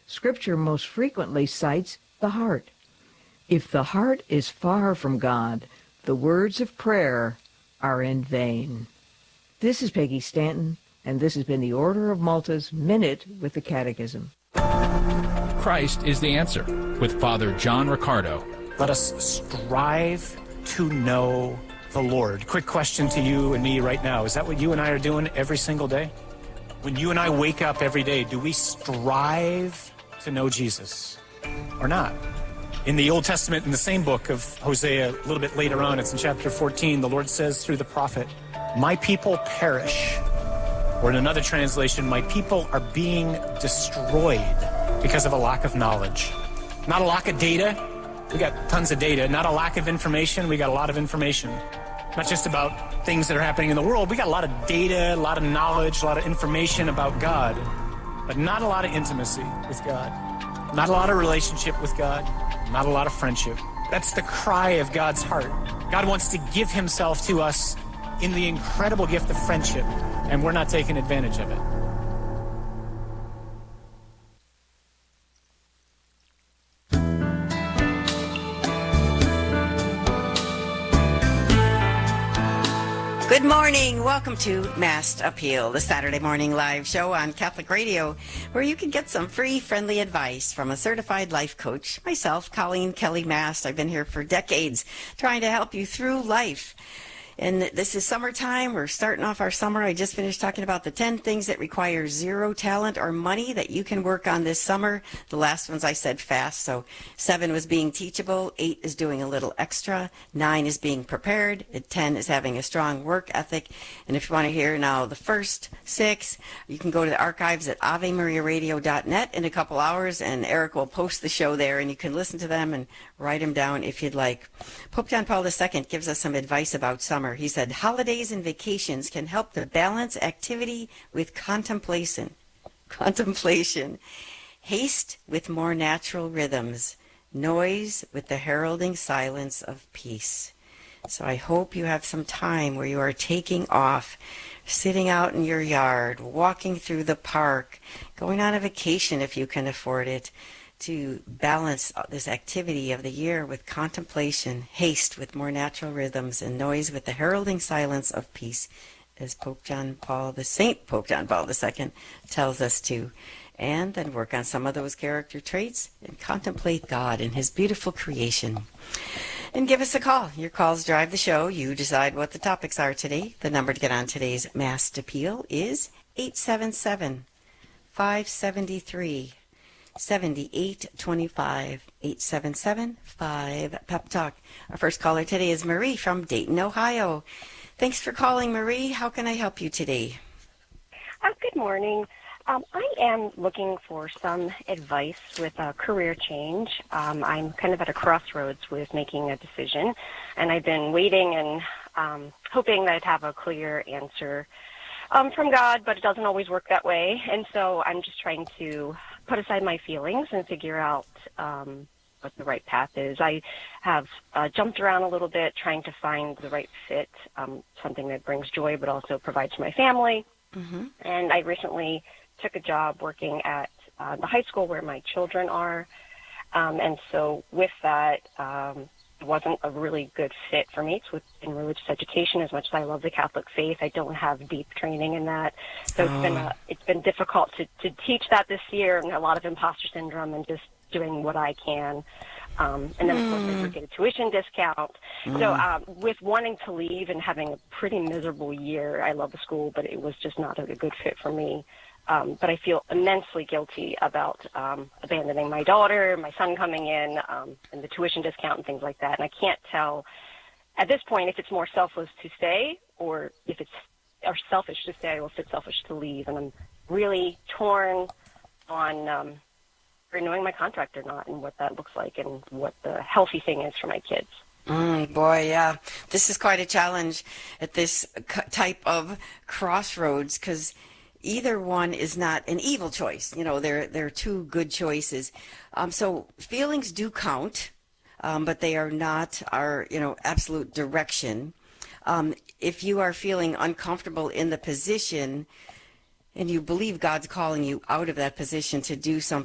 Scripture most frequently cites the heart. If the heart is far from God, the words of prayer are in vain. This is Peggy Stanton, and this has been the Order of Malta's Minute with the Catechism. Christ is the answer with Father John Riccardo. Let us strive to know the Lord. Quick question to you and me right now. Is that what you and I are doing every single day? When you and I wake up every day, do we strive to know Jesus or not? In the Old Testament, in the same book of Hosea, a little bit later on, it's in chapter 14, the Lord says through the prophet, "My people perish." Or in another translation, "My people are being destroyed because of a lack of knowledge." Not a lack of data. We got tons of data. Not a lack of information. We got a lot of information. Not just about things that are happening in the world. We got a lot of data, a lot of knowledge, a lot of information about God, but not a lot of intimacy with God. Not a lot of relationship with God. Not a lot of friendship. That's the cry of God's heart. God wants to give himself to us in the incredible gift of friendship, and we're not taking advantage of it. Good morning. Welcome to Mast Appeal, the Saturday morning live show on Catholic Radio, where you can get some free, friendly advice from a certified life coach, myself, Colleen Kelly Mast. I've been here for decades trying to help you through life. And this is summertime. We're starting off our summer. I just finished talking about the 10 things that require zero talent or money that you can work on this summer. The last ones I said fast. So 7 was being teachable. 8 is doing a little extra. 9 is being prepared. And 10 is having a strong work ethic. And if you want to hear now the first 6, you can go to the archives at AveMariaRadio.net in a couple hours, and Eric will post the show there, and you can listen to them and write them down if you'd like. Pope John Paul II gives us some advice about summer. He said, holidays and vacations can help to balance activity with contemplation. Haste with more natural rhythms. Noise with the heralding silence of peace. So I hope you have some time where you are taking off, sitting out in your yard, walking through the park, going on a vacation if you can afford it, to balance this activity of the year with contemplation, haste with more natural rhythms, and noise with the heralding silence of peace, as Pope John Paul II tells us to. And then work on some of those character traits and contemplate God in his beautiful creation. And give us a call. Your calls drive the show. You decide what the topics are today. The number to get on today's Mast Appeal is 877-573 7825 877-5 Talk. Our first caller today is Marie from Dayton, Ohio. Thanks for calling, Marie. How can I help you today? Good morning. I am looking for some advice with a career change. I'm kind of at a crossroads with making a decision, and I've been waiting and hoping that I'd have a clear answer from God, but it doesn't always work that way. And so I'm just trying to put aside my feelings and figure out what the right path is. I have jumped around a little bit trying to find the right fit, something that brings joy but also provides for my family. Mm-hmm. And I recently took a job working at the high school where my children are. And so with that, it wasn't a really good fit for me. It's within religious education. As much as I love the Catholic faith, I don't have deep training in that. So it's been difficult to teach that this year, and a lot of imposter syndrome and just doing what I can. And then, of course, I get a tuition discount. So with wanting to leave and having a pretty miserable year, I love the school, but it was just not a good fit for me. But I feel immensely guilty about abandoning my daughter, my son coming in, and the tuition discount and things like that. And I can't tell at this point if it's more selfless to stay or if it's or selfish to stay or if it's selfish to leave. And I'm really torn on renewing my contract or not, and what that looks like and what the healthy thing is for my kids. Boy, yeah. This is quite a challenge at this type of crossroads, because either one is not an evil choice. You know, they're two good choices. So feelings do count, but they are not our, absolute direction. If you are feeling uncomfortable in the position and you believe God's calling you out of that position to do something